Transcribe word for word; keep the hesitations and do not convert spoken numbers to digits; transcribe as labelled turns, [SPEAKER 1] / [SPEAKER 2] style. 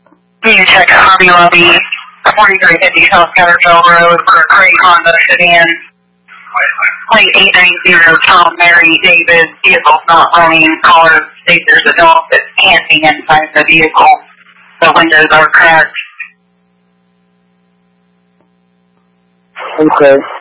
[SPEAKER 1] You check at Hobby Lobby, forty-three fifty South Scatterville Road for a gray Honda sedan. Plate eight nine zero Tom Mary David. Vehicle's not running. Caller states there's a dog that's camping inside the vehicle. The windows are cracked.
[SPEAKER 2] Okay.